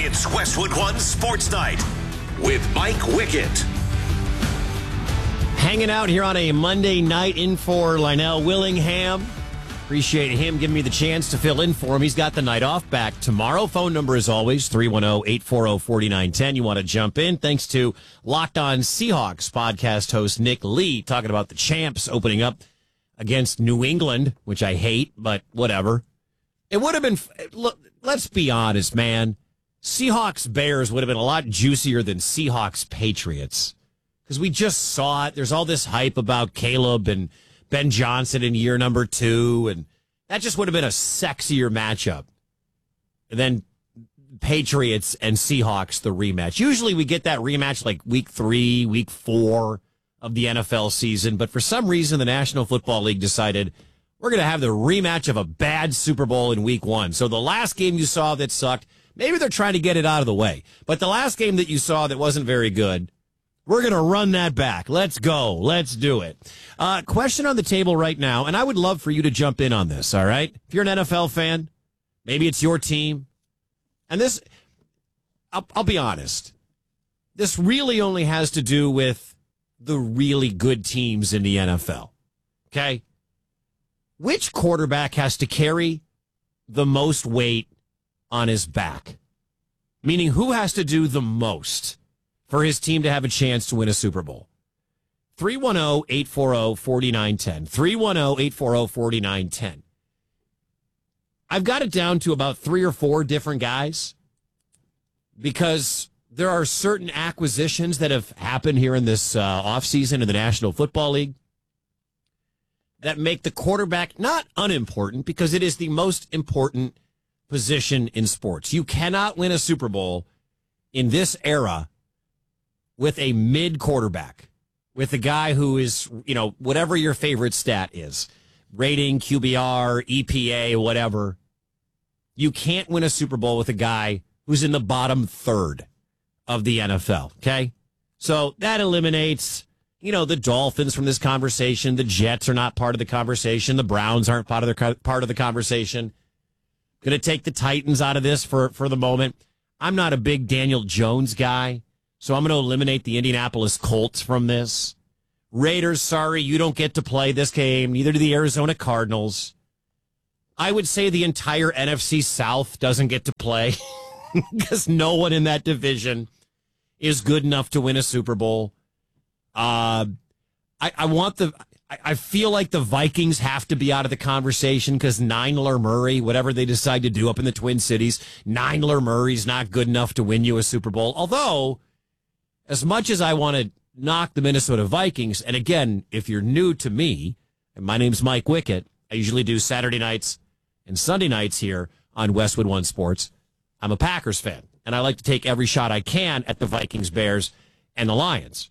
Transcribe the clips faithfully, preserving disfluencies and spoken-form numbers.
It's Westwood One Sports Night with Mike Wickett. Hanging out here on a Monday night in for Lionel Willingham. Appreciate him giving me the chance to fill in for him. He's got the night off. Back tomorrow. Phone number is always three one zero, eight four zero, four nine one zero. You want to jump in? Thanks to Locked On Seahawks podcast host Nick Lee talking about the champs opening up against New England, which I hate, but whatever. It would have been, look, let's be honest, man. Seahawks Bears would have been a lot juicier than Seahawks Patriots. Because we just saw it. There's all this hype about Caleb and Ben Johnson in year number two. And that just would have been a sexier matchup. And then Patriots and Seahawks, the rematch. Usually we get that rematch like week three, week four of the N F L season. But for some reason, the National Football League decided we're going to have the rematch of a bad Super Bowl in week one. So the last game you saw that sucked, maybe they're trying to get it out of the way. But the last game that you saw that wasn't very good, we're going to run that back. Let's go. Let's do it. Uh, question on the table right now, and I would love for you to jump in on this, all right? If you're an N F L fan, maybe it's your team. And this, I'll, I'll be honest, this really only has to do with the really good teams in the N F L, okay? Which quarterback has to carry the most weight on his back? Meaning, who has to do the most for his team to have a chance to win a Super Bowl? three one zero, eight four zero, four nine one zero. three one zero, eight four zero, four nine one zero. I've got it down to about three or four different guys because there are certain acquisitions that have happened here in this uh, offseason in the National Football League that make the quarterback not unimportant because it is the most important position in sports. You cannot win a Super Bowl in this era with a mid quarterback, with a guy who is, you know, whatever your favorite stat is, rating, Q B R, E P A, whatever. You can't win a Super Bowl with a guy who's in the bottom third of the N F L, okay? So that eliminates, you know, the Dolphins from this conversation. The Jets are not part of the conversation. The Browns aren't part of the part of the conversation. Going to take the Titans out of this for, for the moment. I'm not a big Daniel Jones guy, so I'm going to eliminate the Indianapolis Colts from this. Raiders, sorry, you don't get to play this game. Neither do the Arizona Cardinals. I would say the entire N F C South doesn't get to play because no one in that division is good enough to win a Super Bowl. Uh, I, I want the. I, I feel like the Vikings have to be out of the conversation because Nineler Murray, whatever they decide to do up in the Twin Cities, Nineler Murray's not good enough to win you a Super Bowl. Although, as much as I want to knock the Minnesota Vikings, and again, if you're new to me, and my name's Mike Wickett, I usually do Saturday nights and Sunday nights here on Westwood One Sports. I'm a Packers fan, and I like to take every shot I can at the Vikings, Bears, and the Lions.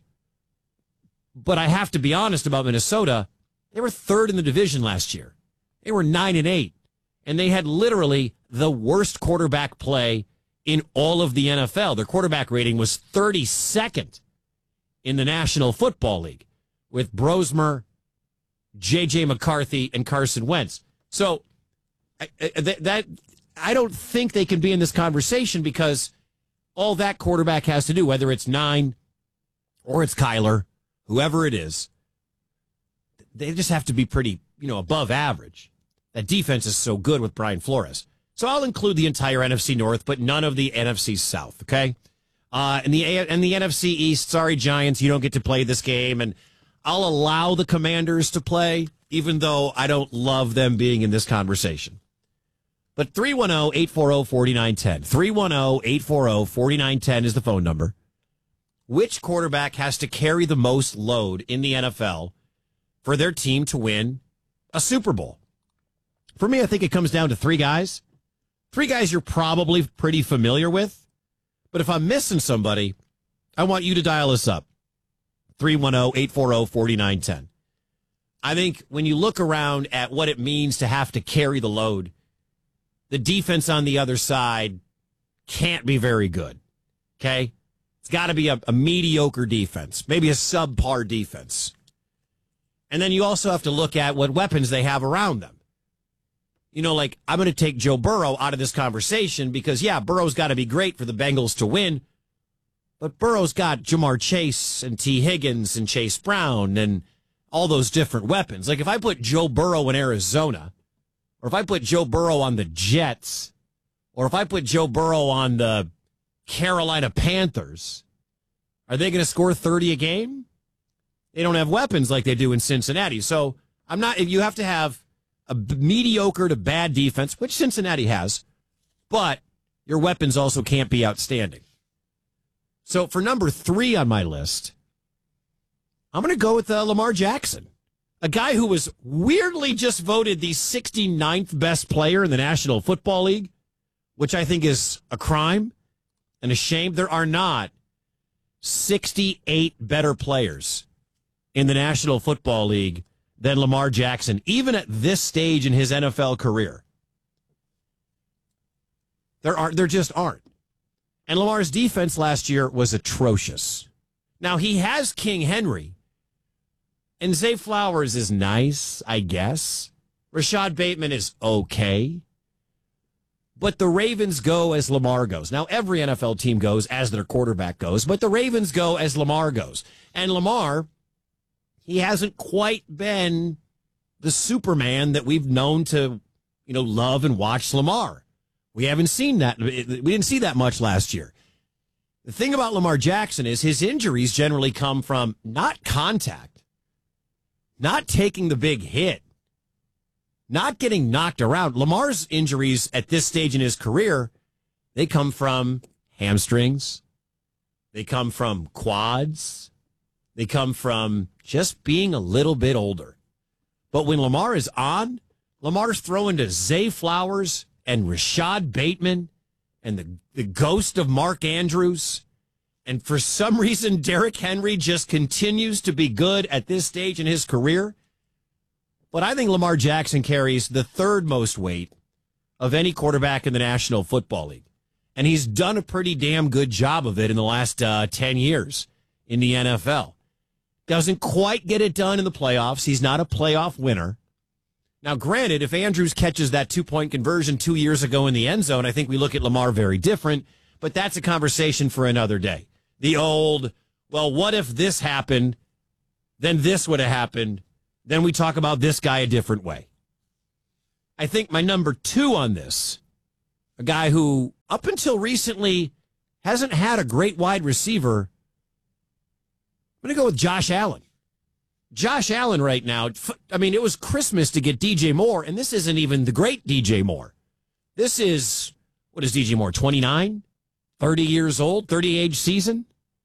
But I have to be honest about Minnesota. They were third in the division last year. They were nine and eight, and they had literally the worst quarterback play in all of the N F L. Their quarterback rating was thirty-second in the National Football League with Brosmer, J J McCarthy, and Carson Wentz. So I, I, that I don't think they can be in this conversation because all that quarterback has to do, whether it's nine or it's Kyler, whoever it is, they just have to be pretty, you know, above average. That defense is so good with Brian Flores. So I'll include the entire N F C North, but none of the N F C South, okay? Uh, and the and the N F C East, sorry, Giants, you don't get to play this game. And I'll allow the Commanders to play, even though I don't love them being in this conversation. But three one zero, eight four zero, four nine one zero. three one zero, eight four zero, four nine one zero is the phone number. Which quarterback has to carry the most load in the N F L for their team to win a Super Bowl? For me, I think it comes down to three guys. Three guys you're probably pretty familiar with. But if I'm missing somebody, I want you to dial us up. three one zero, eight four zero, four nine one zero. I think when you look around at what it means to have to carry the load, the defense on the other side can't be very good. Okay? It's got to be a, a mediocre defense, maybe a subpar defense. And then you also have to look at what weapons they have around them. you know, like, I'm going to take Joe Burrow out of this conversation because, yeah, Burrow's got to be great for the Bengals to win. But Burrow's got Jamar Chase and T. Higgins and Chase Brown and all those different weapons. Like, if I put Joe Burrow in Arizona, or if I put Joe Burrow on the Jets, or if I put Joe Burrow on the Carolina Panthers, are they going to score thirty a game? They don't have weapons like they do in Cincinnati. So I'm not, you have to have a mediocre to bad defense, which Cincinnati has, but your weapons also can't be outstanding. So for number three on my list, I'm going to go with uh, Lamar Jackson, a guy who was weirdly just voted the sixty-ninth best player in the National Football League, which I think is a crime and a shame. There are not sixty-eight better players in the National Football League than Lamar Jackson, even at this stage in his N F L career. There are, there just aren't. And Lamar's defense last year was atrocious. Now, he has King Henry, and Zay Flowers is nice, I guess. Rashad Bateman is okay. But the Ravens go as Lamar goes. Now, every N F L team goes as their quarterback goes, but the Ravens go as Lamar goes. And Lamar, he hasn't quite been the Superman that we've known to, you know, love and watch Lamar. We haven't seen that. We didn't see that much last year. The thing about Lamar Jackson is his injuries generally come from not contact, not taking the big hit, not getting knocked around. Lamar's injuries at this stage in his career, they come from hamstrings. They come from quads. They come from just being a little bit older. But when Lamar is on, Lamar's throwing to Zay Flowers and Rashad Bateman and the, the ghost of Mark Andrews. And for some reason, Derrick Henry just continues to be good at this stage in his career. But I think Lamar Jackson carries the third most weight of any quarterback in the National Football League. And he's done a pretty damn good job of it in the last uh, ten years in the N F L. Doesn't quite get it done in the playoffs. He's not a playoff winner. Now, granted, if Andrews catches that two-point conversion two years ago in the end zone, I think we look at Lamar very different, but that's a conversation for another day. The old, well, what if this happened, then this would have happened, then we talk about this guy a different way. I think my number two on this, a guy who up until recently hasn't had a great wide receiver, I'm going to go with Josh Allen. Josh Allen right now, I mean, it was Christmas to get D J Moore, and this isn't even the great D J Moore. This is, what is D J Moore, twenty-nine? thirty years old, thirty-age season?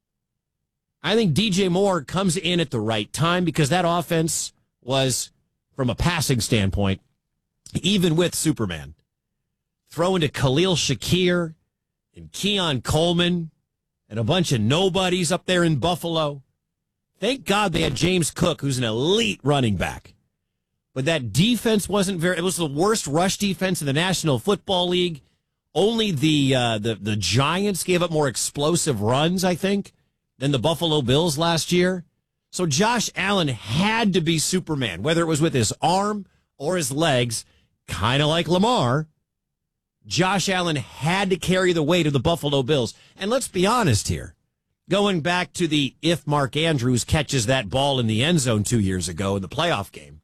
I think D J Moore comes in at the right time because that offense was, from a passing standpoint, even with Superman, throwing to Khalil Shakir and Keon Coleman and a bunch of nobodies up there in Buffalo. Thank God they had James Cook, who's an elite running back. But that defense wasn't very, it was the worst rush defense in the National Football League. Only the, uh, the, the Giants gave up more explosive runs, I think, than the Buffalo Bills last year. So Josh Allen had to be Superman, whether it was with his arm or his legs, kind of like Lamar. Josh Allen had to carry the weight of the Buffalo Bills. And let's be honest here. Going back to the if Mark Andrews catches that ball in the end zone two years ago in the playoff game,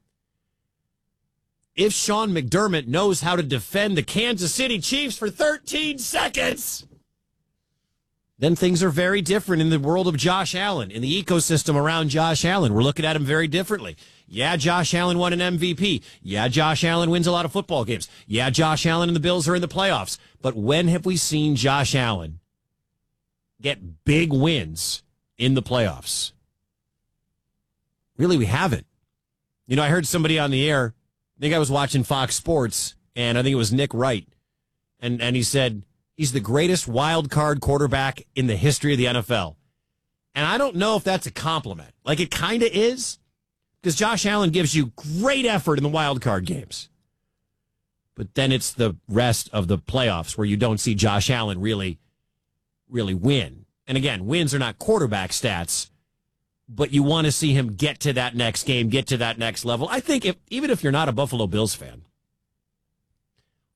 if Sean McDermott knows how to defend the Kansas City Chiefs for thirteen seconds, then things are very different in the world of Josh Allen, in the ecosystem around Josh Allen. We're looking at him very differently. Yeah, Josh Allen won an M V P. Yeah, Josh Allen wins a lot of football games. Yeah, Josh Allen and the Bills are in the playoffs. But when have we seen Josh Allen get big wins in the playoffs? Really, we haven't. You know, I heard somebody on the air, I think I was watching Fox Sports, and I think it was Nick Wright, and, and he said he's the greatest wild card quarterback in the history of the N F L. And I don't know if that's a compliment. Like, it kind of is, because Josh Allen gives you great effort in the wild card games. But then it's the rest of the playoffs where you don't see Josh Allen really really win. And again, wins are not quarterback stats, but you want to see him get to that next game, get to that next level. I think if even if you're not a Buffalo Bills fan,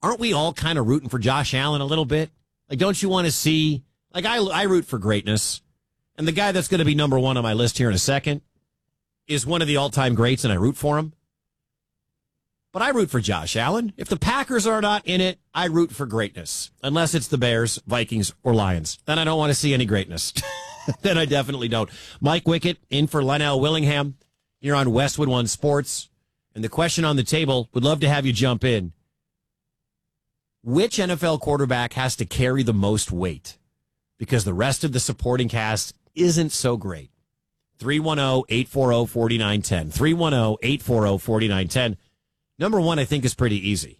aren't we all kind of rooting for Josh Allen a little bit? Like, don't you want to see, like, I, I root for greatness. And the guy that's going to be number one on my list here in a second is one of the all-time greats, and I root for him. But I root for Josh Allen. If the Packers are not in it, I root for greatness. Unless it's the Bears, Vikings, or Lions. Then I don't want to see any greatness. Then I definitely don't. Mike Wickett in for Lionel Willingham here on Westwood One Sports. And the question on the table, would love to have you jump in. Which N F L quarterback has to carry the most weight? Because the rest of the supporting cast isn't so great. three one zero, eight four zero, four nine one zero. three one zero, eight four zero, four nine one zero. Number one, I think, is pretty easy.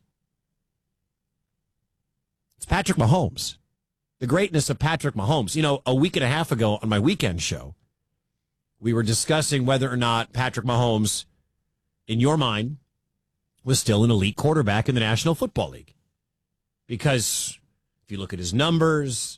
It's Patrick Mahomes. The greatness of Patrick Mahomes. You know, a week and a half ago on my weekend show, we were discussing whether or not Patrick Mahomes, in your mind, was still an elite quarterback in the National Football League. Because if you look at his numbers,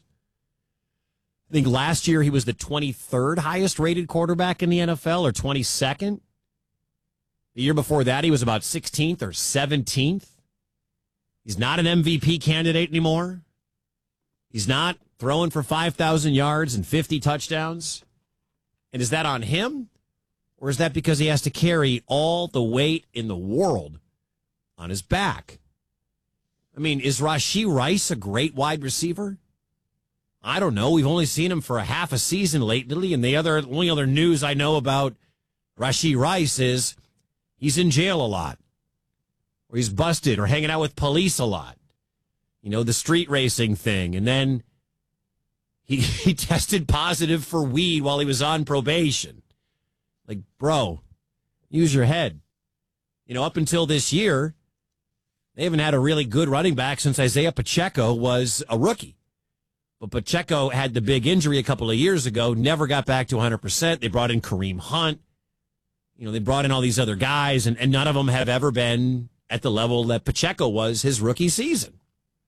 I think last year he was the twenty-third highest rated quarterback in the N F L, or twenty-second. The year before that, he was about sixteenth or seventeenth. He's not an M V P candidate anymore. He's not throwing for five thousand yards and fifty touchdowns. And is that on him? Or is that because he has to carry all the weight in the world on his back? I mean, is Rashee Rice a great wide receiver? I don't know. We've only seen him for a half a season lately, and the other only other news I know about Rashee Rice is he's in jail a lot, or he's busted, or hanging out with police a lot. You know, the street racing thing. And then he, he tested positive for weed while he was on probation. Like, bro, use your head. You know, up until this year, they haven't had a really good running back since Isaiah Pacheco was a rookie. But Pacheco had the big injury a couple of years ago, never got back to one hundred percent. They brought in Kareem Hunt. You know, they brought in all these other guys, and, and none of them have ever been at the level that Pacheco was his rookie season.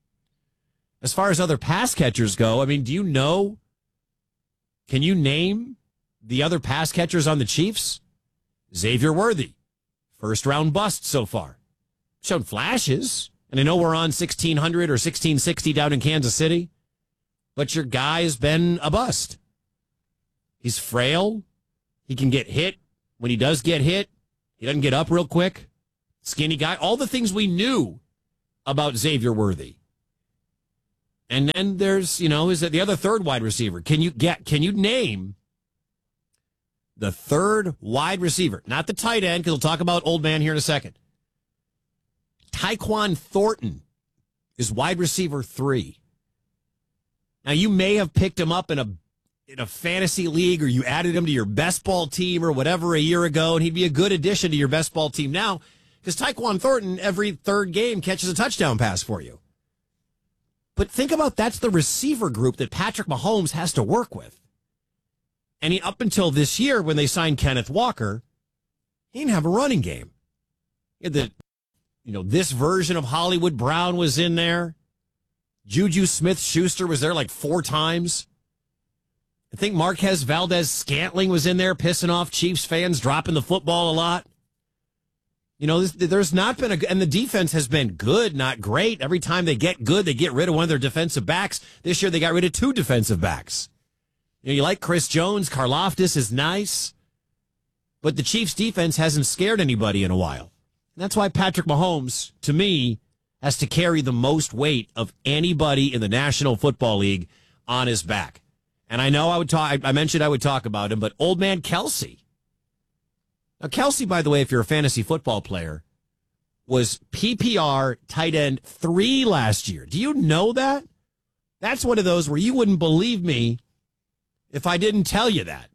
As far as other pass catchers go, I mean, do you know, can you name the other pass catchers on the Chiefs? Xavier Worthy, first round bust so far. Shown flashes, and I know we're on sixteen hundred or sixteen sixty down in Kansas City, but your guy has been a bust. He's frail. He can get hit. When he does get hit, he doesn't get up real quick. Skinny guy. All the things we knew about Xavier Worthy. And then there's, you know, is it the other third wide receiver? Can you get, can you name the third wide receiver? Not the tight end, because we'll talk about old man here in a second. Tyquan Thornton is wide receiver three. Now, you may have picked him up in a in a fantasy league, or you added him to your best ball team or whatever a year ago, and he'd be a good addition to your best ball team now, because Tyquan Thornton, every third game, catches a touchdown pass for you. But think about, that's the receiver group that Patrick Mahomes has to work with. And he, up until this year, when they signed Kenneth Walker, he didn't have a running game. He had the, you know, this version of Hollywood Brown was in there. Juju Smith-Schuster was there like four times. I think Marquez Valdez-Scantling was in there pissing off Chiefs fans, dropping the football a lot. You know, there's not been a, and the defense has been good, not great. Every time they get good, they get rid of one of their defensive backs. This year they got rid of two defensive backs. You know, you like Chris Jones, Karlaftis is nice, but the Chiefs defense hasn't scared anybody in a while. And that's why Patrick Mahomes, to me, has to carry the most weight of anybody in the National Football League on his back. And I know I would talk, I mentioned I would talk about him, but old man Kelsey. Now, Kelsey, by the way, if you're a fantasy football player, was P P R tight end three last year. Do you know that? That's one of those where you wouldn't believe me if I didn't tell you that.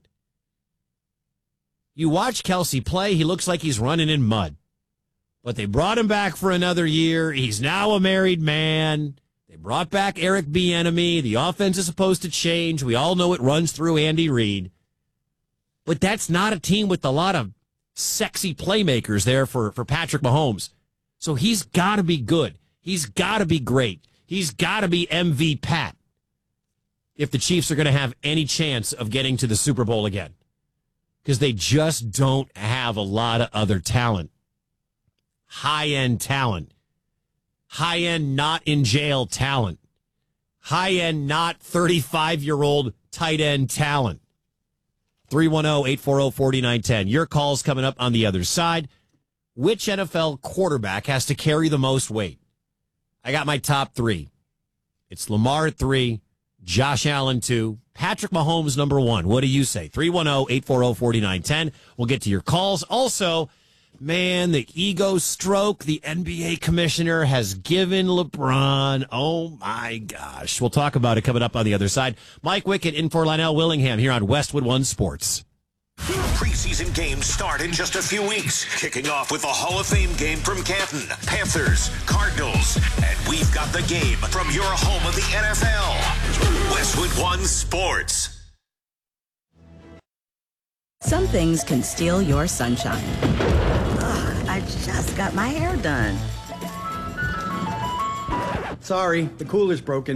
You watch Kelsey play, he looks like he's running in mud. But they brought him back for another year. He's now a married man. They brought back Eric Bieniemy. The offense is supposed to change. We all know it runs through Andy Reid. But that's not a team with a lot of sexy playmakers there for, for Patrick Mahomes. So he's got to be good. He's got to be great. He's got to be M V Pat if the Chiefs are going to have any chance of getting to the Super Bowl again. Because they just don't have a lot of other talent. High-end talent. high-end, not in jail talent. High-end, not thirty-five-year-old tight end talent. three one zero, eight four zero, four nine one zero. Your call's coming up on the other side. Which N F L quarterback has to carry the most weight? I got my top three. It's Lamar at three, Josh Allen two, Patrick Mahomes number one. What do you say? three one zero, eight four zero, four nine one zero. We'll get to your calls. Also, man, the ego stroke the N B A commissioner has given LeBron. Oh, my gosh. We'll talk about it coming up on the other side. Mike Wickett in for Lionel Willingham here on Westwood One Sports. Preseason games start in just a few weeks, kicking off with a Hall of Fame game from Canton, Panthers, Cardinals, and we've got the game from your home of the N F L, Westwood One Sports. Some things can steal your sunshine. Ugh, I just got my hair done. Sorry, the cooler's broken.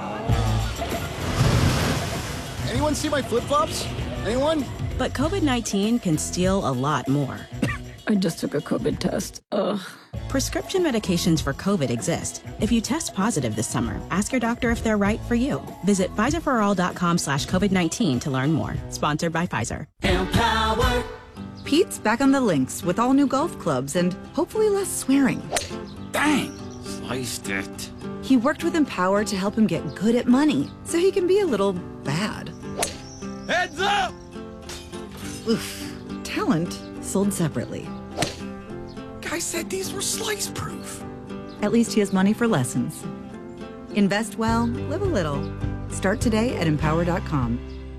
Anyone see my flip-flops? Anyone? But COVID nineteen can steal a lot more. I just took a COVID test. Ugh. Prescription medications for COVID exist. If you test positive this summer, ask your doctor if they're right for you. Visit Pfizerforall.com slash COVID-19 to learn more. Sponsored by Pfizer. Empower. Pete's back on the links with all new golf clubs and hopefully less swearing. Dang, sliced it. He worked with Empower to help him get good at money, so he can be a little bad. Heads up! Oof. Talent sold separately. Guy said these were slice proof. At least he has money for lessons. Invest well, live a little. Start today at empower dot com.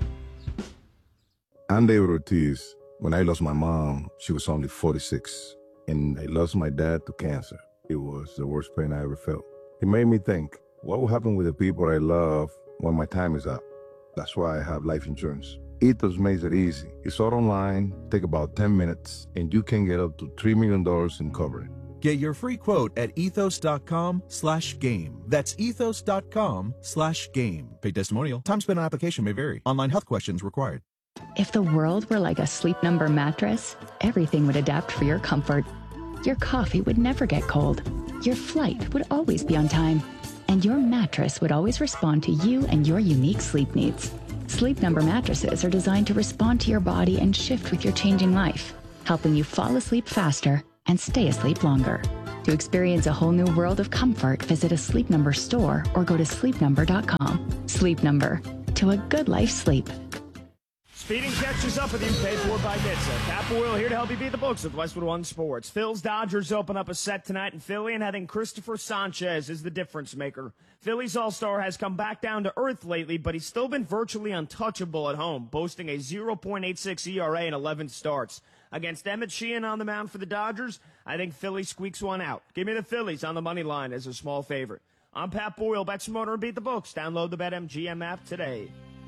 I'm David Ortiz. When I lost my mom, she was only forty-six. And I lost my dad to cancer. It was the worst pain I ever felt. It made me think, what will happen with the people I love when my time is up? That's why I have life insurance. Ethos makes it easy. It's all online, take about ten minutes, and you can get up to three million dollars in coverage. Get your free quote at ethos.com slash game. That's ethos.com slash game. Paid testimonial. Time spent on application may vary. Online health questions required. If the world were like a Sleep Number mattress, everything would adapt for your comfort. Your coffee would never get cold. Your flight would always be on time. And your mattress would always respond to you and your unique sleep needs. Sleep Number mattresses are designed to respond to your body and shift with your changing life, helping you fall asleep faster and stay asleep longer. To experience a whole new world of comfort, visit a Sleep Number store or go to sleep number dot com. Sleep Number. To a good life sleep. Speeding catches up with you, paid for by N H T S A. Cap Oil here to help you beat the books with Westwood One Sports. Phil's Dodgers open up a set tonight in Philly, and I think Christopher Sanchez is the difference maker. Philly's All-Star has come back down to earth lately, but he's still been virtually untouchable at home, boasting a oh point eight six E R A in eleven starts. Against Emmett Sheehan on the mound for the Dodgers, I think Philly squeaks one out. Give me the Phillies on the money line as a small favorite. I'm Pat Boyle. Bet Smarter and beat the books. Download the BetMGM app today.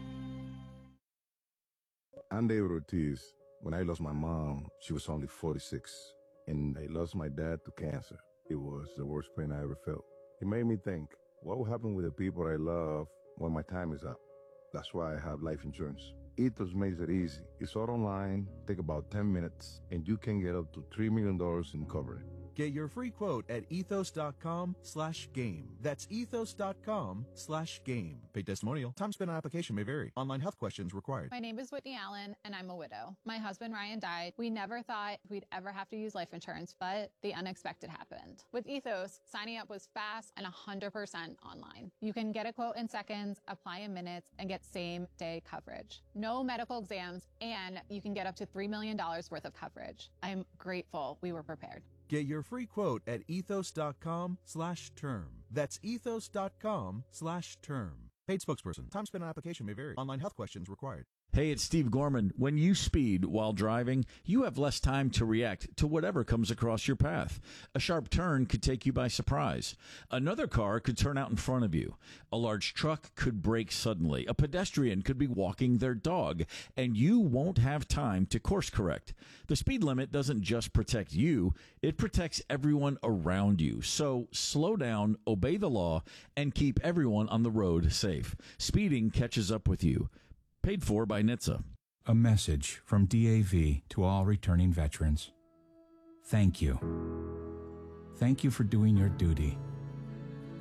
I'm David Ortiz. When I lost my mom, she was only forty-six. And I lost my dad to cancer. It was the worst pain I ever felt. It made me think, what will happen with the people I love when my time is up? That's why I have life insurance. Ethos makes it easy. It's all online, take about ten minutes, and you can get up to three million dollars in coverage. Get your free quote at ethos.com slash game. That's ethos.com slash game. Paid testimonial. Time spent on application may vary. Online health questions required. My name is Whitney Allen, and I'm a widow. My husband, Ryan, died. We never thought we'd ever have to use life insurance, but the unexpected happened. With Ethos, signing up was fast and one hundred percent online. You can get a quote in seconds, apply in minutes, and get same-day coverage. No medical exams, and you can get up to three million dollars worth of coverage. I'm grateful we were prepared. Get your free quote at ethos.com slash term. That's ethos.com slash term. Paid spokesperson. Time spent on application may vary. Online health questions required. Hey, it's Steve Gorman. When you speed while driving, you have less time to react to whatever comes across your path. A sharp turn could take you by surprise. Another car could turn out in front of you. A large truck could brake suddenly. A pedestrian could be walking their dog, and you won't have time to course correct. The speed limit doesn't just protect you, it protects everyone around you. So slow down, obey the law, and keep everyone on the road safe. Speeding catches up with you. Paid for by N H T S A. A message from D A V to all returning veterans. Thank you. Thank you for doing your duty.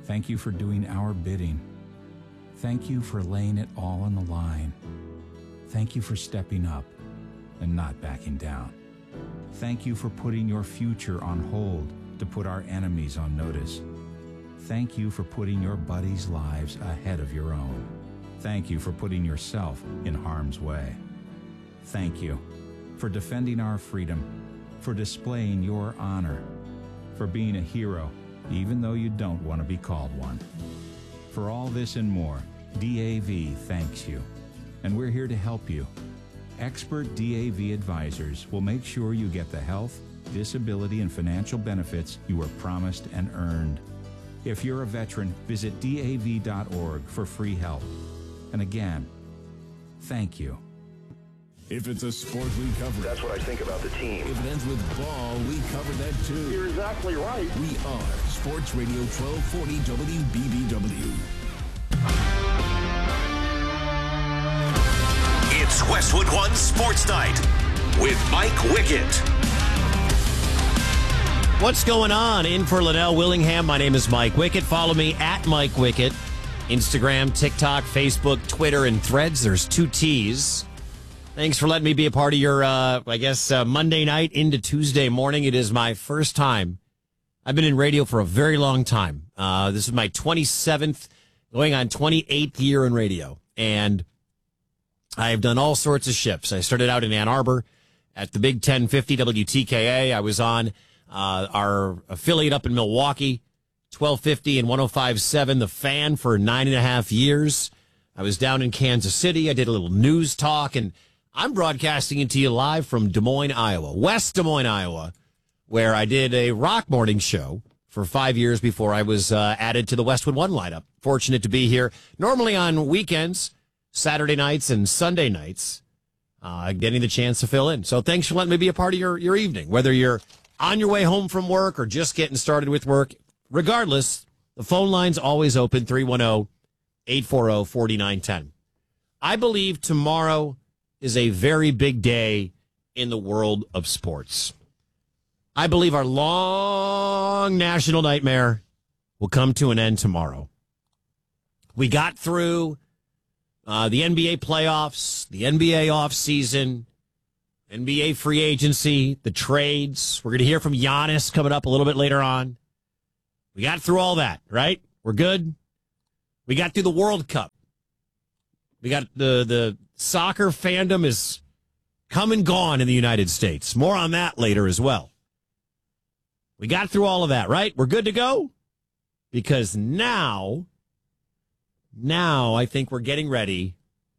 Thank you for doing our bidding. Thank you for laying it all on the line. Thank you for stepping up and not backing down. Thank you for putting your future on hold to put our enemies on notice. Thank you for putting your buddies' lives ahead of your own. Thank you for putting yourself in harm's way. Thank you for defending our freedom, for displaying your honor, for being a hero even though you don't want to be called one. For all this and more, D A V thanks you, and we're here to help you. Expert D A V advisors will make sure you get the health, disability, and financial benefits you were promised and earned. If you're a veteran, visit D A V dot org for free help. And again, thank you. If it's a sport, we cover it. That's what I think about the team. If it ends with ball, we cover that too. You're exactly right. We are Sports Radio twelve forty W B B W. It's Westwood One Sports Night with Mike Wickett. What's going on? In for Linnell Willingham, my name is Mike Wickett. Follow me at Mike Wickett. Instagram, TikTok, Facebook, Twitter, and Threads. There's two T's. Thanks for letting me be a part of your, uh, I guess, uh, Monday night into Tuesday morning. It is my first time. I've been in radio for a very long time. Uh, this is my twenty-seventh, going on twenty-eighth year in radio. And I've done all sorts of shifts. I started out in Ann Arbor at the Big ten fifty W T K A. I was on uh, our affiliate up in Milwaukee, twelve fifty and one oh five point seven, The Fan, for nine and a half years. I was down in Kansas City. I did a little news talk, and I'm broadcasting into you live from Des Moines, Iowa, West Des Moines, Iowa, where I did a rock morning show for five years before I was uh, added to the Westwood One lineup. Fortunate to be here. Normally on weekends, Saturday nights and Sunday nights, uh, getting the chance to fill in. So thanks for letting me be a part of your, your evening, whether you're on your way home from work or just getting started with work. Regardless, the phone line's always open, three one zero, eight four zero, four nine one zero. I believe tomorrow is a very big day in the world of sports. I believe our long national nightmare will come to an end tomorrow. We got through uh, the N B A playoffs, the N B A offseason, N B A free agency, the trades. We're going to hear from Giannis coming up a little bit later on. We got through all that, right? We're good. We got through the World Cup. We got the the soccer fandom is come and gone in the United States. More on that later as well. We got through all of that, right? We're good to go? Because now, now I think we're getting ready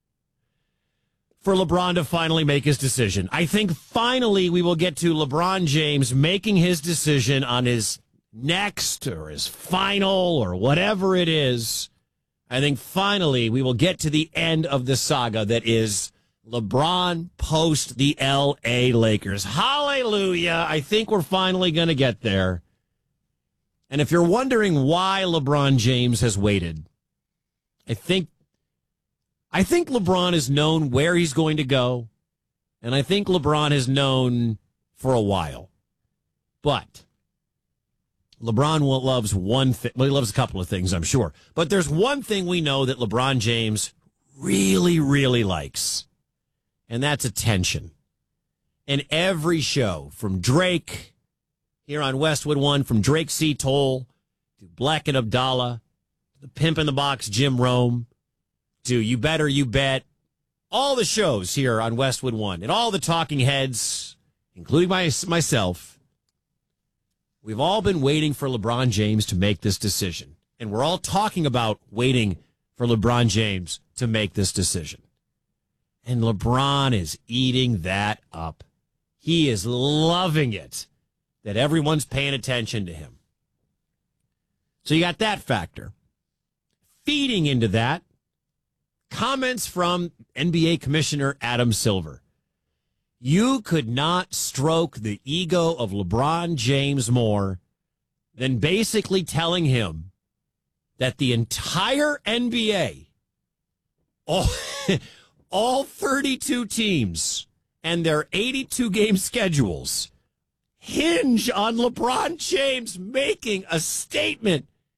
for LeBron to finally make his decision. I think finally we will get to LeBron James making his decision on his next or his final or whatever it is. I think finally we will get to the end of the saga that is LeBron post the L A Lakers. Hallelujah. I think we're finally going to get there. And if you're wondering why LeBron James has waited, I think I think LeBron has known where he's going to go, and I think LeBron has known for a while. But LeBron loves one thing. Well, he loves a couple of things, I'm sure. But there's one thing we know that LeBron James really, really likes, and that's attention. And every show, from Drake here on Westwood One, from Drake C. Toll to Black and Abdallah, to the Pimp in the Box Jim Rome, to You Better You Bet, all the shows here on Westwood One, and all the talking heads, including my, myself, we've all been waiting for LeBron James to make this decision. And we're all talking about waiting for LeBron James to make this decision. And LeBron is eating that up. He is loving it that everyone's paying attention to him. So you got that factor. Feeding into that, comments from N B A Commissioner Adam Silver. You could not stroke the ego of LeBron James more than basically telling him that the entire N B A, all, all thirty-two teams and their eighty-two game schedules hinge on LeBron James making a statement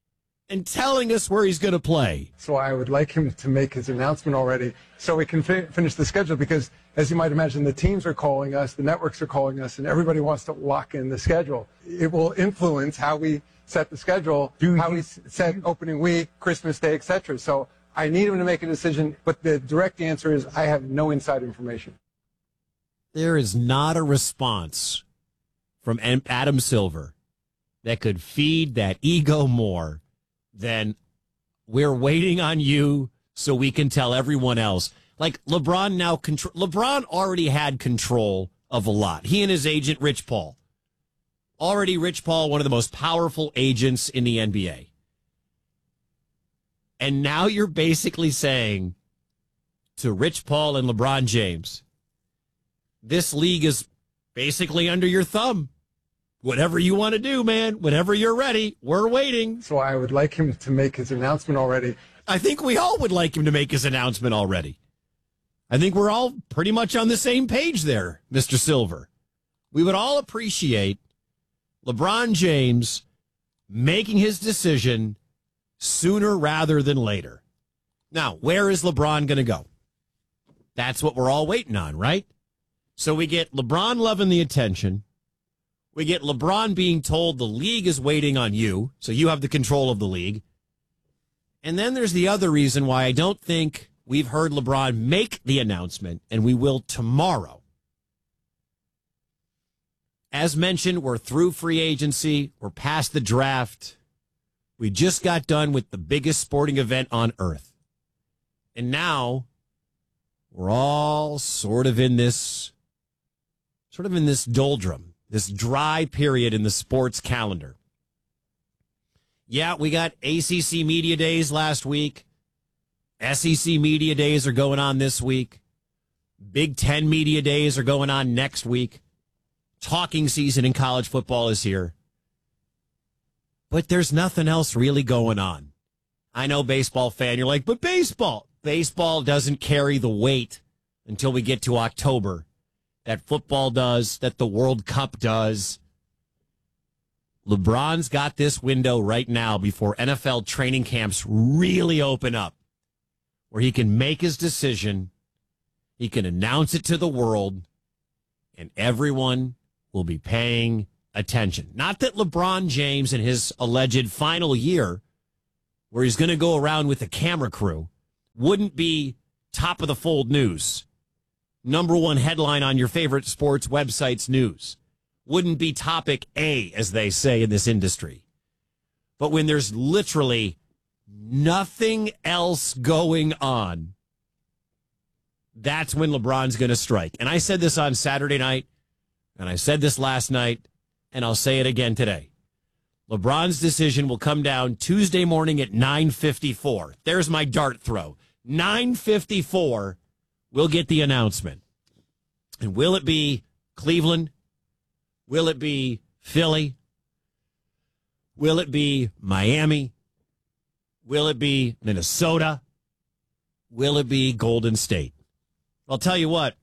and telling us where he's going to play. So I would like him to make his announcement already so we can fi- finish the schedule because, as you might imagine, the teams are calling us, the networks are calling us, and everybody wants to lock in the schedule. It will influence how we set the schedule, how we set opening week, Christmas Day, et cetera. So I need him to make a decision, but the direct answer is I have no inside information. There is not a response from Adam Silver that could feed that ego more than we're waiting on you so we can tell everyone else. Like LeBron now control. LeBron already had control of a lot. He and his agent, Rich Paul. Already Rich Paul, one of the most powerful agents in the N B A. And now you're basically saying to Rich Paul and LeBron James, this league is basically under your thumb. Whatever you want to do, man, whenever you're ready, we're waiting. So I would like him to make his announcement already. I think we all would like him to make his announcement already. I think we're all pretty much on the same page there, Mister Silver. We would all appreciate LeBron James making his decision sooner rather than later. Now, where is LeBron going to go? That's what we're all waiting on, right? So we get LeBron loving the attention. We get LeBron being told the league is waiting on you, so you have the control of the league. And then there's the other reason why I don't think we've heard LeBron make the announcement, and we will tomorrow. As mentioned, we're through free agency. We're past the draft. We just got done with the biggest sporting event on earth. And now we're all sort of in this, sort of in this doldrum, this dry period in the sports calendar. Yeah, we got A C C Media Days last week. S E C Media Days are going on this week. Big Ten Media Days are going on next week. Talking season in college football is here. But there's nothing else really going on. I know, baseball fan, you're like, but baseball. Baseball doesn't carry the weight until we get to October that football does, that the World Cup does. LeBron's got this window right now before N F L training camps really open up, where he can make his decision, he can announce it to the world, and everyone will be paying attention. Not that LeBron James in his alleged final year, where he's going to go around with a camera crew, wouldn't be top of the fold news. Number one headline on your favorite sports website's news. Wouldn't be topic A, as they say in this industry. But when there's literally nothing else going on, that's when LeBron's going to strike. And I said this on Saturday night, and I said this last night, and I'll say it again today. LeBron's decision will come down Tuesday morning at nine fifty-four. There's my dart throw. nine fifty-four, we'll get the announcement. And will it be Cleveland? Will it be Philly? Will it be Miami? Will it be Minnesota? Will it be Golden State? I'll tell you what.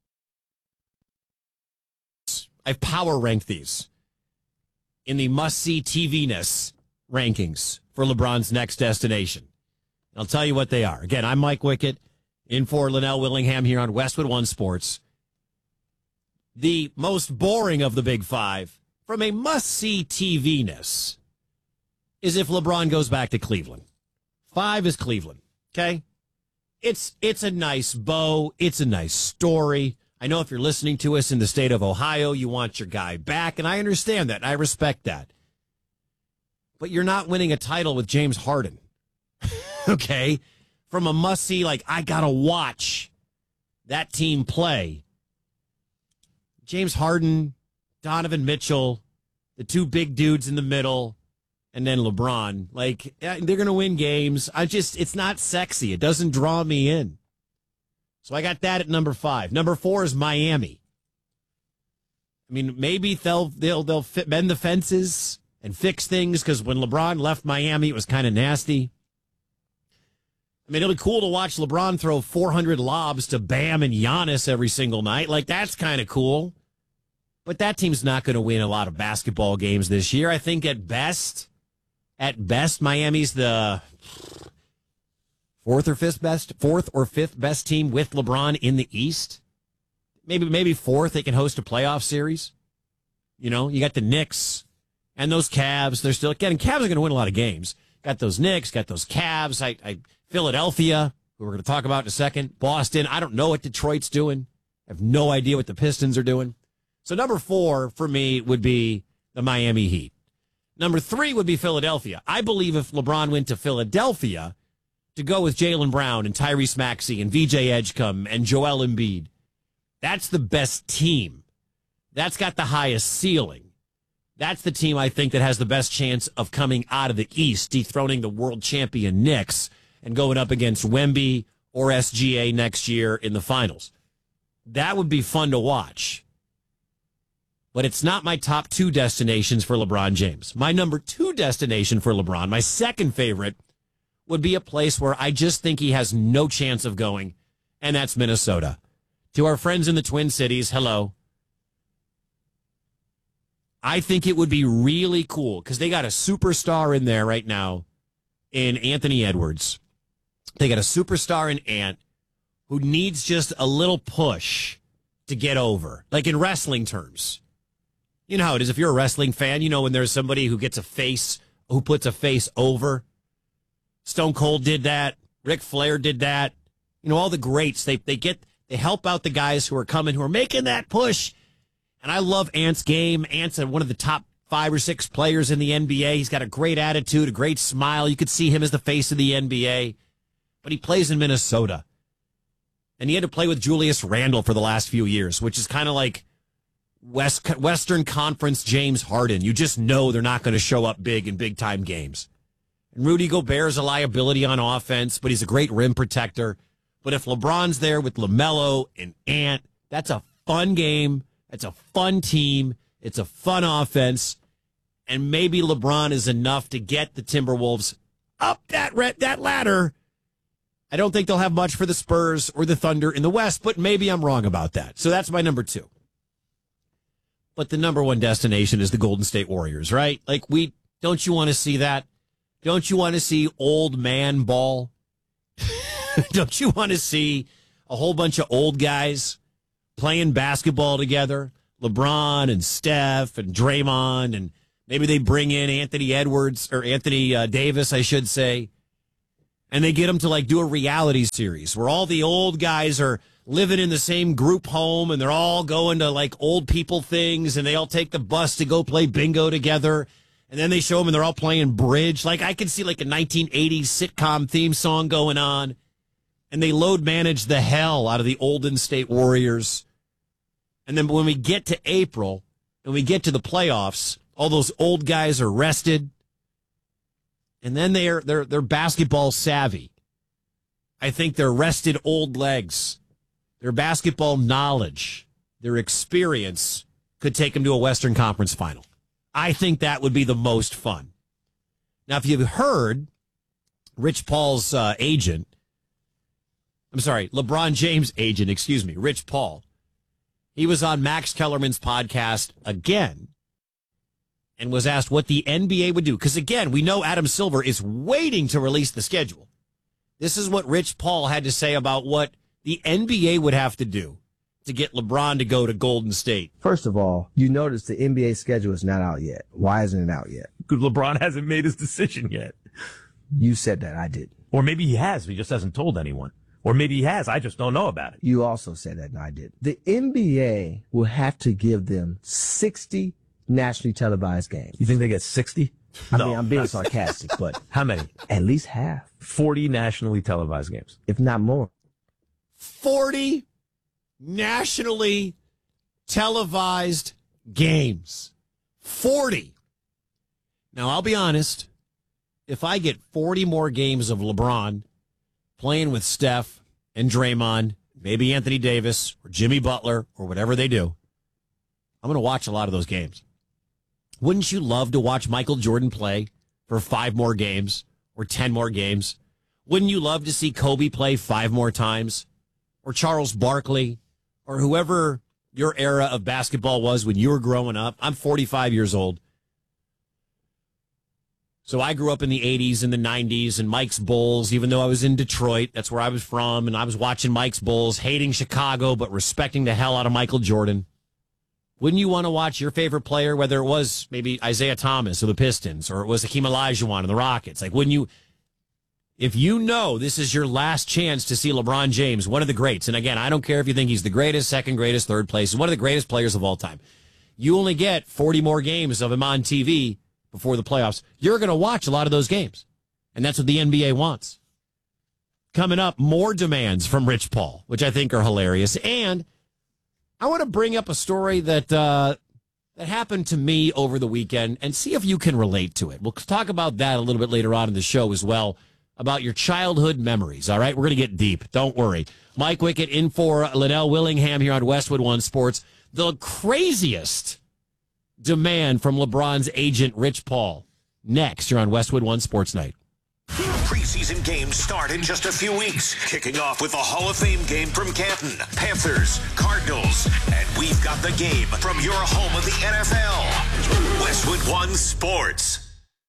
I've power ranked these in the must-see T V-ness rankings for LeBron's next destination. I'll tell you what they are. Again, I'm Mike Wickett, in for Linnell Willingham here on Westwood One Sports. The most boring of the big five, from a must-see T V-ness, is if LeBron goes back to Cleveland. Five is Cleveland, okay? It's it's a nice bow. It's a nice story. I know if you're listening to us in the state of Ohio, you want your guy back, and I understand that, and I respect that. But you're not winning a title with James Harden, okay? From a must-see, like, I got to watch that team play. James Harden, Donovan Mitchell, the two big dudes in the middle, and then LeBron. Like, they're going to win games. I just, it's not sexy. It doesn't draw me in. So I got that at number five. Number four is Miami. I mean, maybe they'll they'll they'll fit, bend the fences and fix things, because when LeBron left Miami, it was kind of nasty. I mean, it'll be cool to watch LeBron throw four hundred lobs to Bam and Giannis every single night. Like, that's kind of cool. But that team's not going to win a lot of basketball games this year. I think at best At best, Miami's the fourth or fifth best, fourth or fifth best team with LeBron in the East. Maybe, maybe fourth. They can host a playoff series. You know, you got the Knicks and those Cavs. They're still getting Cavs are going to win a lot of games. Got those Knicks, got those Cavs. I, I Philadelphia, who we're going to talk about in a second. Boston. I don't know what Detroit's doing. I have no idea what the Pistons are doing. So number four for me would be the Miami Heat. Number three would be Philadelphia. I believe if LeBron went to Philadelphia to go with Jaylen Brown and Tyrese Maxey and V J Edgecombe and Joel Embiid, that's the best team. That's got the highest ceiling. That's the team I think that has the best chance of coming out of the East, dethroning the world champion Knicks and going up against Wemby or S G A next year in the finals. That would be fun to watch. But it's not my top two destinations for LeBron James. My number two destination for LeBron, my second favorite, would be a place where I just think he has no chance of going, and that's Minnesota. To our friends in the Twin Cities, hello. I think it would be really cool because they got a superstar in there right now in Anthony Edwards. They got a superstar in Ant who needs just a little push to get over, like in wrestling terms. You know how it is. If you're a wrestling fan, you know when there's somebody who gets a face, who puts a face over. Stone Cold did that. Ric Flair did that. You know, all the greats, they they get they help out the guys who are coming, who are making that push. And I love Ant's game. Ant's one of the top five or six players in the N B A. He's got a great attitude, a great smile. You could see him as the face of the N B A. But he plays in Minnesota. And he had to play with Julius Randle for the last few years, which is kind of like West Western Conference James Harden. You just know they're not going to show up big in big-time games. And Rudy Gobert is a liability on offense, but he's a great rim protector. But if LeBron's there with LaMelo and Ant, that's a fun game. It's a fun team. It's a fun offense. And maybe LeBron is enough to get the Timberwolves up that that ladder. I don't think they'll have much for the Spurs or the Thunder in the West, but maybe I'm wrong about that. So that's my number two. But the number one destination is the Golden State Warriors, right? Like, we don't you want to see that? Don't you want to see old man ball? Don't you want to see a whole bunch of old guys playing basketball together? LeBron and Steph and Draymond, and maybe they bring in Anthony Edwards or Anthony uh, Davis, I should say, and they get them to like do a reality series where all the old guys are living in the same group home and they're all going to like old people things and they all take the bus to go play bingo together. And then they show them and they're all playing bridge. Like I can see like a nineteen eighties sitcom theme song going on. And they load manage the hell out of the Golden State Warriors. And then when we get to April and we get to the playoffs, all those old guys are rested. And then they're they're they're basketball savvy. I think their rested old legs, their basketball knowledge, their experience could take them to a Western Conference final. I think that would be the most fun. Now, if you've heard Rich Paul's uh, agent, I'm sorry, LeBron James' agent, excuse me, Rich Paul, he was on Max Kellerman's podcast again and was asked what the N B A would do. Because, again, we know Adam Silver is waiting to release the schedule. This is what Rich Paul had to say about what the N B A would have to do to get LeBron to go to Golden State. First of all, you notice the N B A schedule is not out yet. Why isn't it out yet? Because LeBron hasn't made his decision yet. You said that. I didn't. Or maybe he has. He just hasn't told anyone. Or maybe he has. I just don't know about it. You also said that, and I didn't. The N B A will have to give them sixty nationally televised games. You think they get sixty? I no. mean, I'm being sarcastic, but how many? At least half. forty nationally televised games. If not more. forty nationally televised games. forty. Now, I'll be honest. If I get forty more games of LeBron playing with Steph and Draymond, maybe Anthony Davis or Jimmy Butler or whatever they do, I'm going to watch a lot of those games. Wouldn't you love to watch Michael Jordan play for five more games or ten more games? Wouldn't you love to see Kobe play five more times? Or Charles Barkley? Or whoever your era of basketball was when you were growing up? I'm forty-five years old. So I grew up in the eighties and the nineties and Mike's Bulls, even though I was in Detroit. That's where I was from. And I was watching Mike's Bulls, hating Chicago, but respecting the hell out of Michael Jordan. Wouldn't you want to watch your favorite player, whether it was maybe Isaiah Thomas of the Pistons or it was Hakeem Olajuwon of the Rockets? Like, wouldn't you, if you know this is your last chance to see LeBron James, one of the greats, and again, I don't care if you think he's the greatest, second greatest, third place, one of the greatest players of all time. You only get forty more games of him on T V before the playoffs. You're going to watch a lot of those games. And that's what the N B A wants. Coming up, more demands from Rich Paul, which I think are hilarious. And I want to bring up a story that uh, that happened to me over the weekend and see if you can relate to it. We'll talk about that a little bit later on in the show as well, about your childhood memories. All right, we're going to get deep. Don't worry. Mike Wickett in for Linnell Willingham here on Westwood One Sports. The craziest demand from LeBron's agent, Rich Paul. Next, you're on Westwood One Sports Night. Preseason games start in just a few weeks, kicking off with a Hall of Fame game from Canton, Panthers, Cardinals, and we've got the game from your home of the N F L, Westwood One Sports.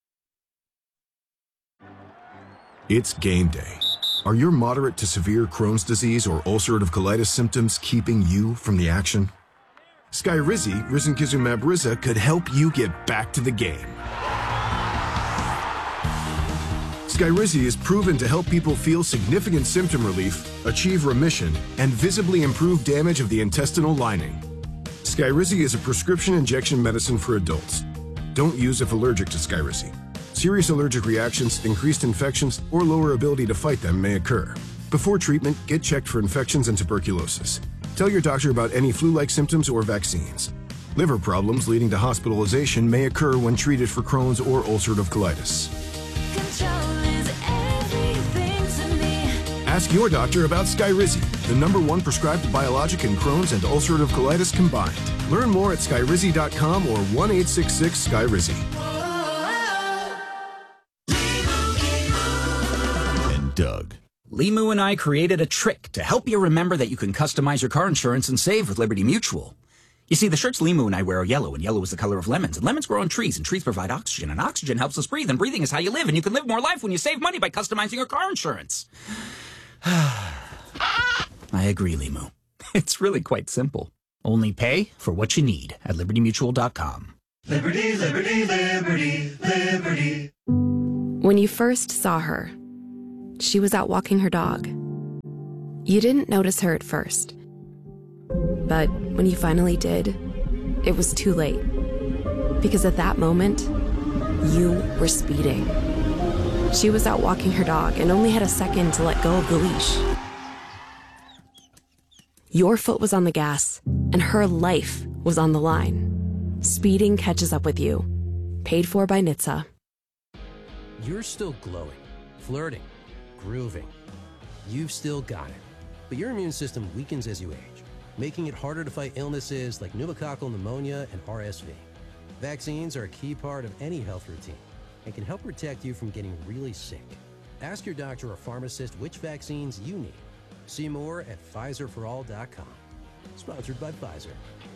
It's game day. Are your moderate to severe Crohn's disease or ulcerative colitis symptoms keeping you from the action? Skyrizi, risankizumab Riza, could help you get back to the game. Skyrizi is proven to help people feel significant symptom relief, achieve remission, and visibly improve damage of the intestinal lining. Skyrizi is a prescription injection medicine for adults. Don't use if allergic to Skyrizi. Serious allergic reactions, increased infections, or lower ability to fight them may occur. Before treatment, get checked for infections and tuberculosis. Tell your doctor about any flu-like symptoms or vaccines. Liver problems leading to hospitalization may occur when treated for Crohn's or ulcerative colitis. Ask your doctor about Skyrizi, the number one prescribed biologic in Crohn's and ulcerative colitis combined. Learn more at skyrizi dot com or one eight six six Skyrizi. And Doug. Limu and I created a trick to help you remember that you can customize your car insurance and save with Liberty Mutual. You see, the shirts Limu and I wear are yellow, and yellow is the color of lemons. And lemons grow on trees, and trees provide oxygen, and oxygen helps us breathe, and breathing is how you live, and you can live more life when you save money by customizing your car insurance. I agree, Limu. It's really quite simple. Only pay for what you need at liberty mutual dot com. Liberty, liberty, liberty, liberty. When you first saw her, she was out walking her dog. You didn't notice her at first. But when you finally did, it was too late. Because at that moment, you were speeding. She was out walking her dog and only had a second to let go of the leash. Your foot was on the gas, and her life was on the line. Speeding catches up with you. Paid for by N H T S A. You're still glowing, flirting, grooving. You've still got it. But your immune system weakens as you age, making it harder to fight illnesses like pneumococcal pneumonia and R S V. Vaccines are a key part of any health routine and can help protect you from getting really sick. Ask your doctor or pharmacist which vaccines you need. See more at Pfizer for all dot com. Sponsored by Pfizer.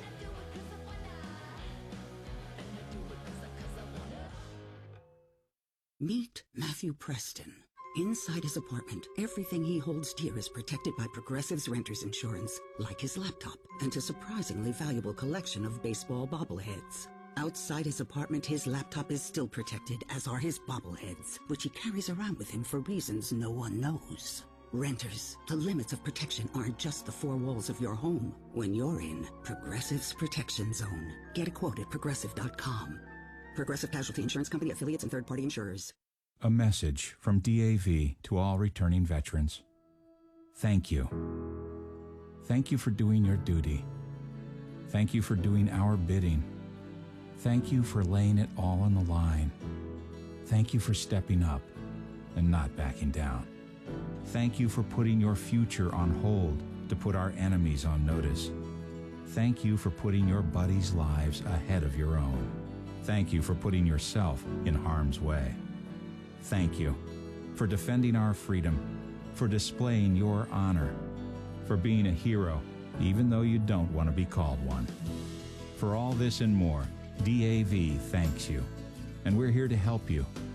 Meet Matthew Preston. Inside his apartment, everything he holds dear is protected by Progressive's Renters Insurance, like his laptop and a surprisingly valuable collection of baseball bobbleheads. Outside his apartment, his laptop is still protected, as are his bobbleheads, which he carries around with him for reasons no one knows. Renters, the limits of protection aren't just the four walls of your home. When you're in Progressive's Protection Zone, get a quote at progressive dot com. Progressive Casualty Insurance Company, affiliates, and third-party insurers. A message from D A V to all returning veterans. Thank you. Thank you for doing your duty. Thank you for doing our bidding. Thank you for laying it all on the line. Thank you for stepping up and not backing down. Thank you for putting your future on hold to put our enemies on notice. Thank you for putting your buddies' lives ahead of your own. Thank you for putting yourself in harm's way. Thank you for defending our freedom, for displaying your honor, for being a hero, even though you don't want to be called one. For all this and more, D A V thanks you, and we're here to help you.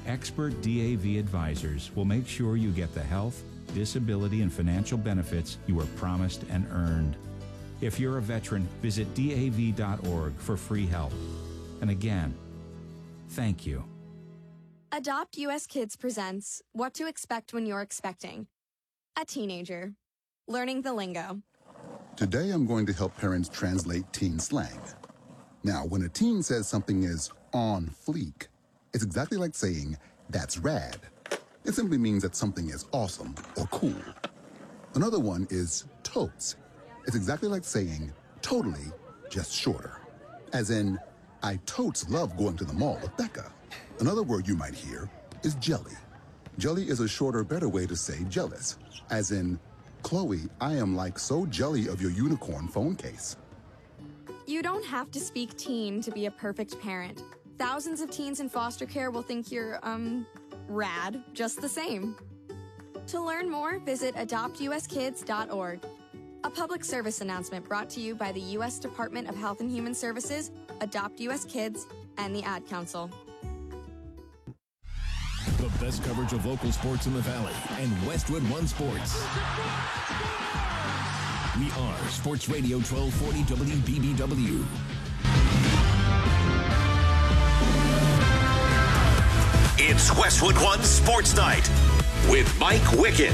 expert D A V advisors will make sure you get the health, disability, and financial benefits you were promised and earned. If you're a veteran, visit D A V dot org for free help. And again, thank you. Adopt U S Kids presents What to Expect When You're Expecting. A teenager. Learning the lingo. Today I'm going to help parents translate teen slang. Now, when a teen says something is on fleek, it's exactly like saying, that's rad. It simply means that something is awesome or cool. Another one is totes. It's exactly like saying, totally, just shorter. As in, I totes love going to the mall with Becca. Another word you might hear is jelly. Jelly is a shorter, better way to say jealous. As in, Chloe, I am like so jelly of your unicorn phone case. You don't have to speak teen to be a perfect parent. Thousands of teens in foster care will think you're, um, rad, just the same. To learn more, visit adopt U S kids dot org. A public service announcement brought to you by the U S Department of Health and Human Services, Adopt U S Kids, and the Ad Council. The best coverage of local sports in the Valley and Westwood One Sports. We are Sports Radio twelve forty W B B W. It's Westwood One Sports Night with Mike Wickett.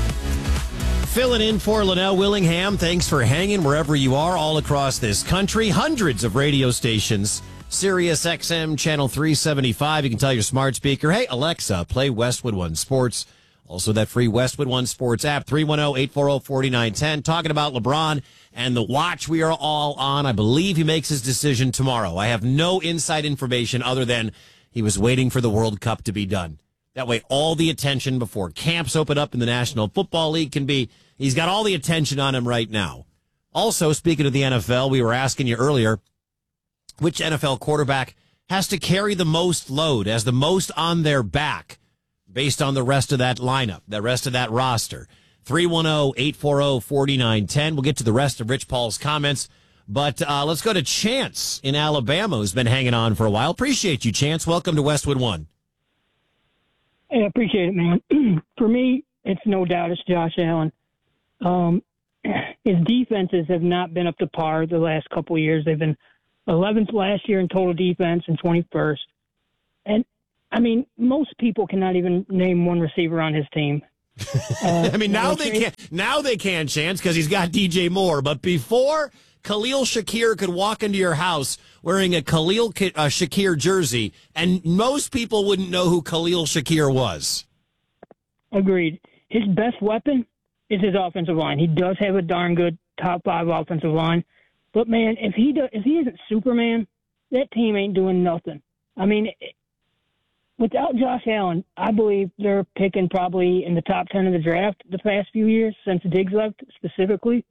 Filling in for Linnell Willingham. Thanks for hanging wherever you are all across this country. Hundreds of radio stations. Sirius X M Channel three seventy-five. You can tell your smart speaker, hey, Alexa, play Westwood One Sports. Also, that free Westwood One Sports app, three one zero, eight four zero, four nine one zero. Talking about LeBron and the watch we are all on. I believe he makes his decision tomorrow. I have no inside information other than he was waiting for the World Cup to be done. That way, all the attention before camps open up in the National Football League can be, he's got all the attention on him right now. Also, speaking of the N F L, we were asking you earlier, which N F L quarterback has to carry the most load, has the most on their back, based on the rest of that lineup, the rest of that roster. three one zero, eight four zero, four nine one zero. We'll get to the rest of Rich Paul's comments. But uh, let's go to Chance in Alabama, who's been hanging on for a while. Appreciate you, Chance. Welcome to Westwood One. Hey, I appreciate it, man. For me, it's no doubt it's Josh Allen. Um, his defenses have not been up to par the last couple of years. They've been eleventh last year in total defense and twenty-first. And, I mean, most people cannot even name one receiver on his team. Uh, I mean, now they can. Now they can, Chance, because he's got D J Moore. But before, Khalil Shakir could walk into your house wearing a Khalil uh, Shakir jersey, and most people wouldn't know who Khalil Shakir was. Agreed. His best weapon is his offensive line. He does have a darn good top five offensive line. But, man, if he do, if he isn't Superman, that team ain't doing nothing. I mean, without Josh Allen, I believe they're picking probably in the top ten of the draft the past few years since Diggs left specifically.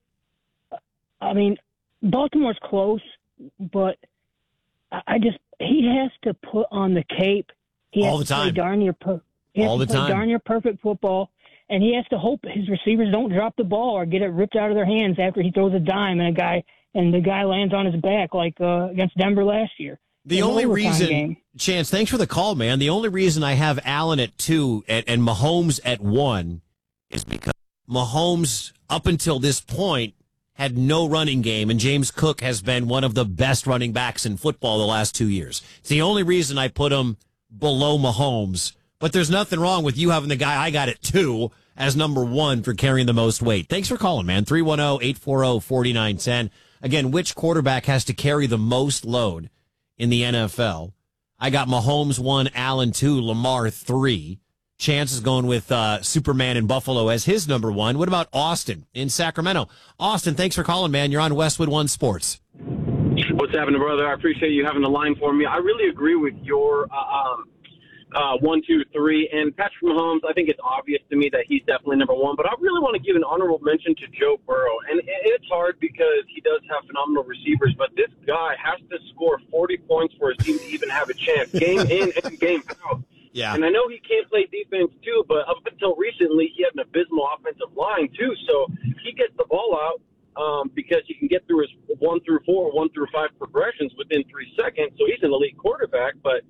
I mean, Baltimore's close, but I just he has to put on the cape. He has All the to play time. darn near per, he has All to the play time. darn near perfect football, and he has to hope his receivers don't drop the ball or get it ripped out of their hands after he throws a dime and a guy and the guy lands on his back like uh, against Denver last year. The In only overtime reason, game. Chance, thanks for the call, man. The only reason I have Allen at two and, and Mahomes at one is because Mahomes, up until this point, had no running game, and James Cook has been one of the best running backs in football the last two years. It's the only reason I put him below Mahomes. But there's nothing wrong with you having the guy I got at two as number one for carrying the most weight. Thanks for calling, man. three one zero, eight four zero, four nine one zero. Again, which quarterback has to carry the most load in the N F L? I got Mahomes one, Allen two, Lamar three. Chance is going with uh, Superman in Buffalo as his number one. What about Austin in Sacramento? Austin, thanks for calling, man. You're on Westwood One Sports. What's happening, brother? I appreciate you having the line for me. I really agree with your uh, um, uh, one, two, three. And Patrick Mahomes, I think it's obvious to me that he's definitely number one. But I really want to give an honorable mention to Joe Burrow. And it's hard because he does have phenomenal receivers. But this guy has to score forty points for his team to even have a chance, game in and game out. Yeah. And I know he can't play defense, too, but up until recently, he had an abysmal offensive line, too. So he gets the ball out um, because he can get through his one through four, one through five progressions within three seconds. So he's an elite quarterback. But if he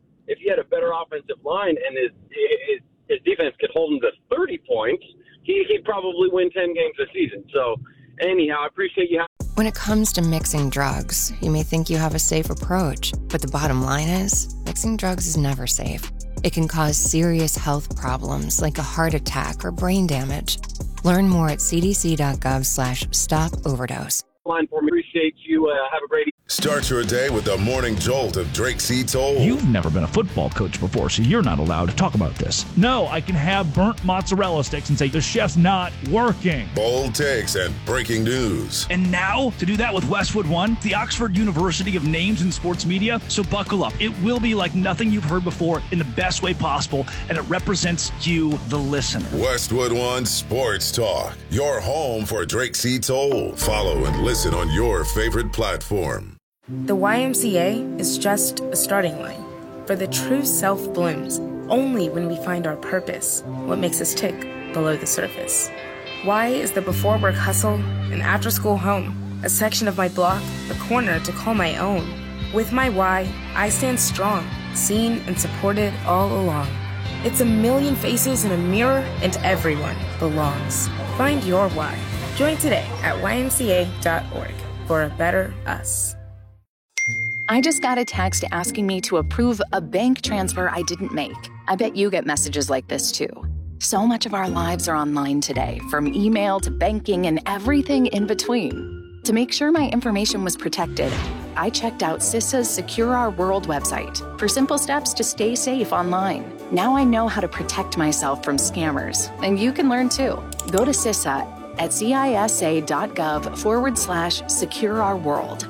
he had a better offensive line and his his, his defense could hold him to thirty points, he, he'd probably win ten games this season. So, anyhow, I appreciate you. When it comes to mixing drugs, you may think you have a safe approach, but the bottom line is, mixing drugs is never safe. It can cause serious health problems like a heart attack or brain damage. Learn more at cdc.gov slash stop overdose. Line for me. Appreciate you. Uh, have a great Start your day with the morning jolt of Drake C. Toll. You've never been a football coach before, so you're not allowed to talk about this. No, I can have burnt mozzarella sticks and say the chef's not working. Bold takes and breaking news. And now, to do that with Westwood One, the Oxford University of Names in Sports Media. So buckle up. It will be like nothing you've heard before in the best way possible, and it represents you, the listener. Westwood One Sports Talk, your home for Drake C. Toll. Follow and listen on your favorite platform. The Y M C A is just a starting line, for the true self blooms only when we find our purpose, what makes us tick below the surface. Y is the before work hustle, an after school home, a section of my block, a corner to call my own. With my Y, I stand strong, seen and supported all along. It's a million faces in a mirror, and everyone belongs. Find your Y. Join today at y m c a dot org for a better us. I just got a text asking me to approve a bank transfer I didn't make. I bet you get messages like this too. So much of our lives are online today, from email to banking and everything in between. To make sure my information was protected, I checked out CISA's Secure Our World website for simple steps to stay safe online. Now I know how to protect myself from scammers, and you can learn too. Go to CISA at cisa.gov forward slash secure our world.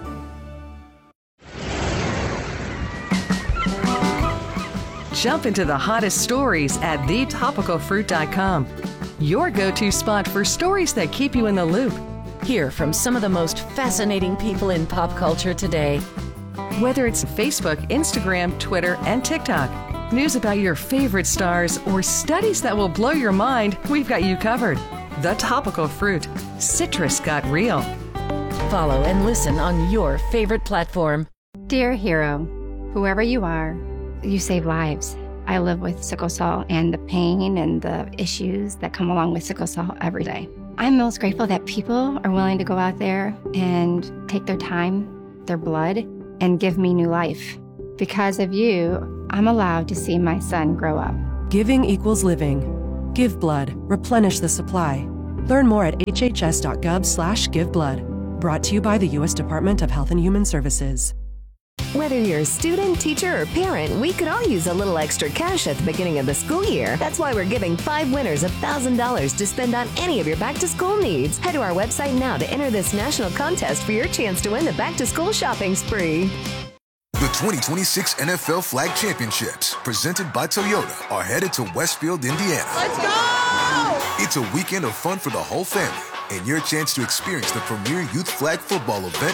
Jump into the hottest stories at the topical fruit dot com. Your go-to spot for stories that keep you in the loop. Hear from some of the most fascinating people in pop culture today. Whether it's Facebook, Instagram, Twitter, and TikTok, news about your favorite stars, or studies that will blow your mind, we've got you covered. The Topical Fruit. Citrus got real. Follow and listen on your favorite platform. Dear hero, whoever you are, you save lives. I live with sickle cell and the pain and the issues that come along with sickle cell every day. I'm most grateful that people are willing to go out there and take their time, their blood, and give me new life. Because of you, I'm allowed to see my son grow up. Giving equals living. Give blood. Replenish the supply. Learn more at hhs.gov slash give blood. Brought to you by the U S Department of Health and Human Services. Whether you're a student, teacher, or parent, we could all use a little extra cash at the beginning of the school year. That's why we're giving five winners one thousand dollars to spend on any of your back-to-school needs. Head to our website now to enter this national contest for your chance to win the back-to-school shopping spree. The twenty twenty-six N F L Flag Championships, presented by Toyota, are headed to Westfield, Indiana. Let's go! It's a weekend of fun for the whole family, and your chance to experience the premier youth flag football event